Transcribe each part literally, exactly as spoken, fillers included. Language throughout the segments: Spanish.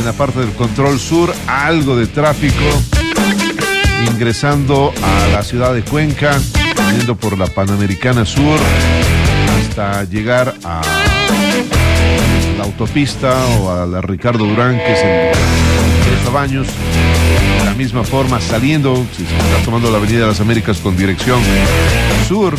la parte del control sur, algo de tráfico ingresando a la ciudad de Cuenca, yendo por la Panamericana Sur hasta llegar a la autopista o a la Ricardo Durán, que es el Tres Baños. De la misma forma, saliendo, si se está tomando la Avenida de las Américas con dirección sur,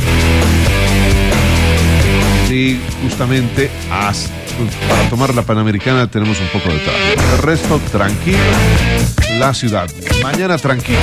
y justamente hasta, para tomar la Panamericana tenemos un poco de tráfico. El resto, tranquilo, la ciudad. Mañana tranquila.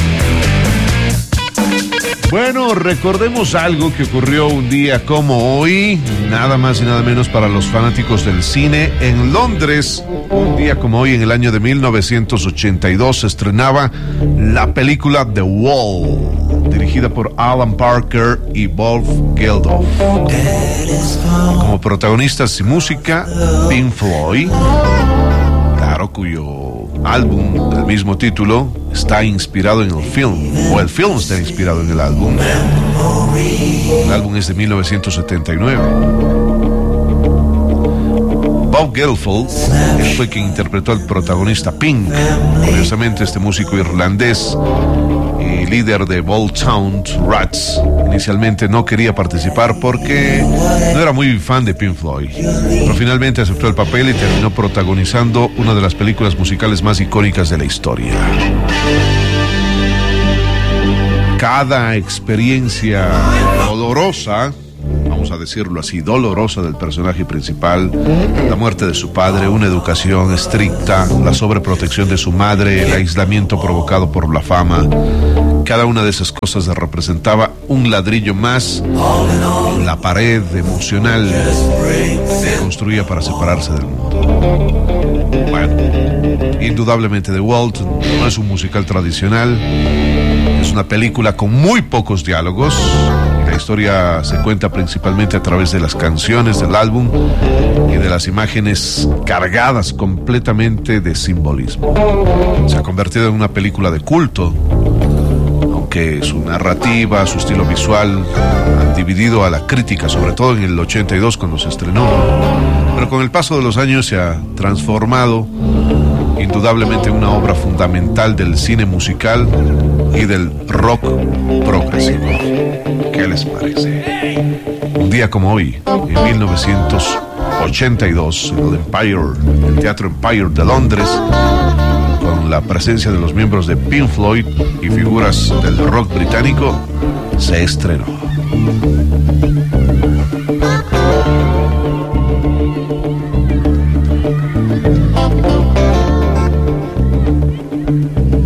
Bueno, recordemos algo que ocurrió un día como hoy, nada más y nada menos para los fanáticos del cine. En Londres, un día como hoy, en el año de mil novecientos ochenta y dos, se estrenaba la película The Wall, dirigida por Alan Parker y Bob Geldof. Como protagonistas y música, Pink Floyd, claro, cuyo álbum del mismo título está inspirado en el film, o el film está inspirado en el álbum. El álbum es de mil novecientos setenta y nueve. Bob Geldof fue quien interpretó al protagonista Pink. Curiosamente, este músico irlandés y líder de Motown Rats inicialmente no quería participar porque no era muy fan de Pink Floyd, pero finalmente aceptó el papel y terminó protagonizando una de las películas musicales más icónicas de la historia. Cada experiencia dolorosa, vamos a decirlo así, dolorosa del personaje principal, la muerte de su padre, una educación estricta, la sobreprotección de su madre, el aislamiento provocado por la fama, cada una de esas cosas representaba un ladrillo más en la pared emocional que construía para separarse del mundo. Bueno, indudablemente The Wall no es un musical tradicional, es una película con muy pocos diálogos. La historia se cuenta principalmente a través de las canciones del álbum y de las imágenes cargadas completamente de simbolismo. Se ha convertido en una película de culto, aunque su narrativa, su estilo visual han dividido a la crítica, sobre todo en el ochenta y dos cuando se estrenó. Pero con el paso de los años se ha transformado indudablemente en una obra fundamental del cine musical y del rock progresivo. ¿Qué les parece? Un día como hoy, en mil novecientos ochenta y dos, en el Empire, el Teatro Empire de Londres, con la presencia de los miembros de Pink Floyd y figuras del rock británico, se estrenó.